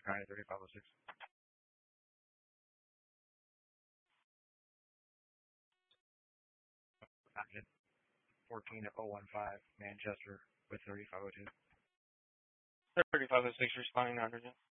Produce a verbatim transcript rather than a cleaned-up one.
County, thirty-five oh six. fourteen oh one five, Manchester with thirty-five oh two. thirty-five oh six responding to hydrogen.